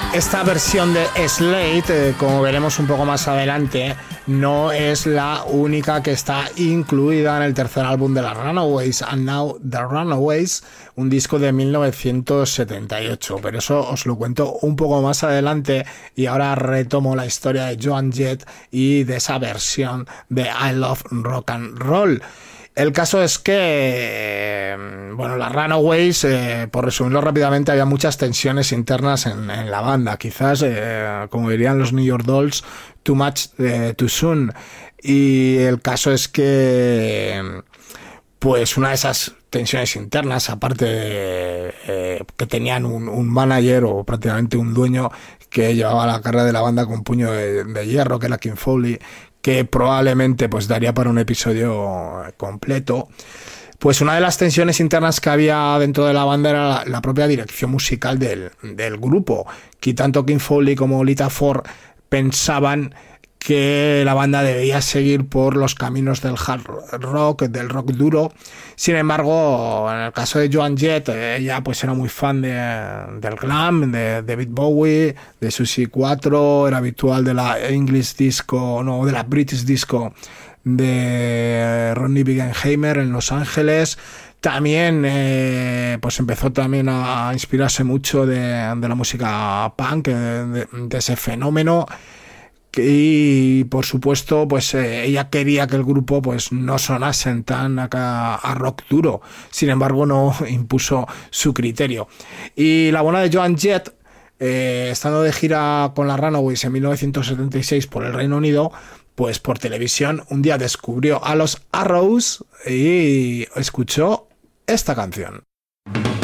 Esta versión de Slate, como veremos un poco más adelante, no es la única que está incluida en el tercer álbum de las Runaways, And Now the Runaways, un disco de 1978, pero eso os lo cuento un poco más adelante y ahora retomo la historia de Joan Jett y de esa versión de I Love Rock and Roll. El caso es que, bueno, las Runaways, por resumirlo rápidamente, había muchas tensiones internas en la banda. Quizás, como dirían los New York Dolls, too much too soon. Y el caso es que, pues, una de esas tensiones internas, aparte de que tenían un manager o prácticamente un dueño que llevaba la carrera de la banda con puño de hierro, que era Kim Fowley, que probablemente pues daría para un episodio completo. Pues una de las tensiones internas que había dentro de la banda era la propia dirección musical del grupo, que tanto Kim Fowley como Lita Ford pensaban que la banda debía seguir por los caminos del hard rock, del rock duro. Sin embargo, en el caso de Joan Jett, ella pues era muy fan del glam, de David Bowie, de Suzy 4, era habitual de la English disco, no, de la British disco de Ronnie Bingenheimer en Los Ángeles. También pues empezó también a inspirarse mucho de la música punk, de ese fenómeno. Y por supuesto pues ella quería que el grupo pues no sonasen tan a rock duro, sin embargo no impuso su criterio. Y la buena de Joan Jett, estando de gira con las Runaways en 1976 por el Reino Unido, pues por televisión un día descubrió a los Arrows y escuchó esta canción.